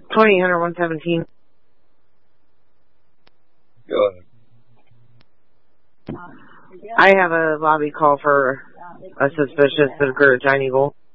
20 117. Go ahead. I have a lobby call for a suspicious that occurred at Giant Eagle.